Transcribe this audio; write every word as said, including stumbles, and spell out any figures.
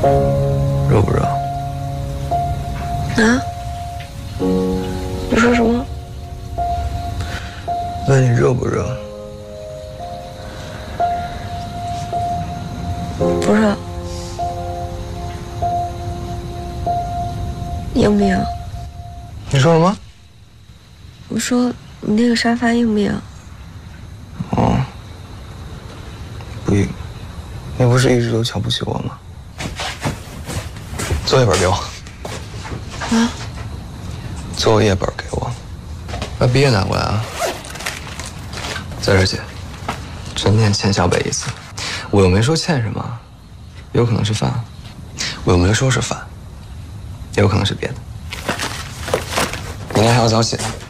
热不热？ 啊？你说什么？ 问你热不热？ 不热。硬不硬？ 你说什么？ 我说你那个沙发硬不硬？ 哦，不硬。你不是一直都瞧不起我吗？作业本给我。 啊？ 作业本给我。把笔也拿过来啊。在这儿写，全天欠小北一次。我又没说欠什么，有可能是饭。我又没说是饭，也有可能是别的。明天还要早起。